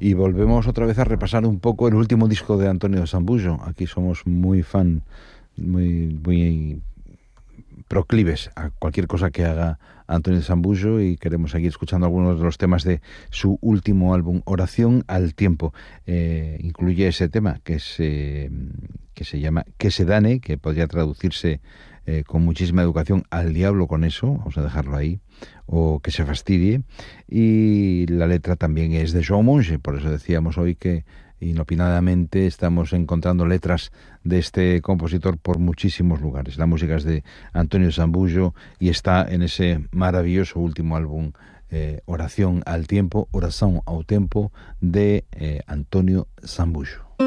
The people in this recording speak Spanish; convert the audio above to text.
Y volvemos otra vez a repasar un poco el último disco de Antonio Sambullo. Aquí somos muy fan, muy proclives a cualquier cosa que haga Antonio Sambullo, y queremos seguir escuchando algunos de los temas de su último álbum, Oración al Tiempo. Incluye ese tema que se llama Que se dane, que podría traducirse con muchísima educación: al diablo con eso, vamos a dejarlo ahí, o que se fastidie. Y la letra también es de Joan Monge, por eso decíamos hoy que inopinadamente estamos encontrando letras de este compositor por muchísimos lugares. La música es de Antonio Sambullo y está en ese maravilloso último álbum, Oración al Tiempo, Oración ao Tempo, de Antonio Sambullo.